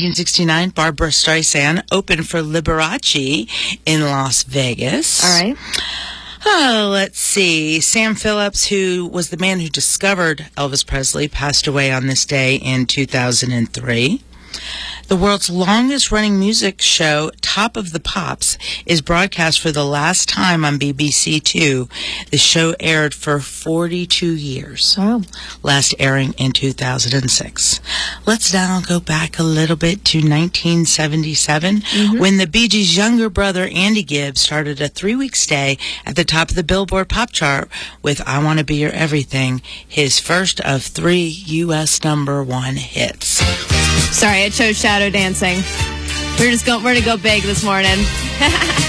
1969, Barbara Streisand opened for Liberace in Las Vegas. All right. Let's see. Sam Phillips, who was the man who discovered Elvis Presley, passed away on this day in 2003. The world's longest-running music show, Top of the Pops, is broadcast for the last time on BBC Two. The show aired for 42 years, last airing in 2006. Let's now go back a little bit to 1977, when the Bee Gees' younger brother, Andy Gibb, started a 3-week stay at the top of the Billboard pop chart with I Want to Be Your Everything, his first of 3 U.S. #1 hits. Sorry, I chose shadow dancing. We're going to go big this morning.